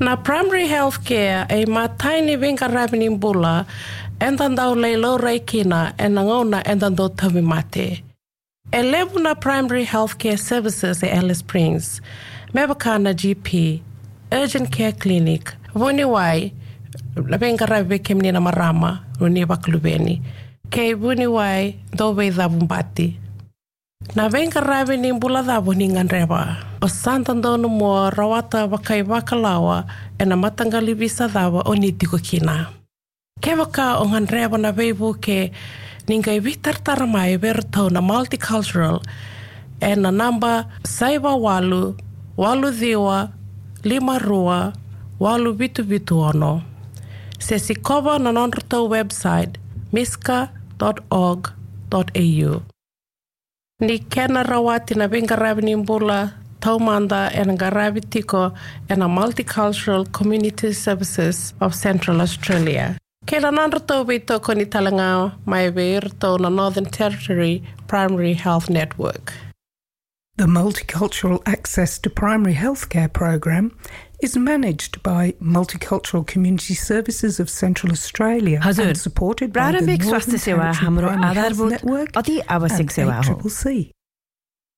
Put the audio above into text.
Na primary healthcare ay mataini vinga ravening bula endandau leilo reikina enangona endandau tawimate. E levu na primary healthcare services e Alice Springs, mebaka na GP, urgent care clinic, vuniwai, vinga rave kemni na marama, runi baklubeni, kei vuniwai dowe dhavumbati. Na venga rave ni mbula dhavo ni nganreba. O santandono mua rawata wakai wakalawa e na matangali visa dhavo o ni tiko kina. Ke waka o nganreba na veivu ke ningai vitartara mai verto na multicultural e na namba saiwa walu, walu dhiwa, 5 walu vitu ono. Se sikova na nonroto website miska.org.au. Ni kena rawati na vinga ravi mbula taumanda e nga ravi tiko e na Multicultural Community Services of Central Australia. Kena nanroto vito ko ni talanga mai veirto na Northern Territory Primary Health Network. The Multicultural Access to Primary Healthcare program is managed by Multicultural Community Services of Central Australia and supported by the Northern Territory Primary Health Network and ACCC.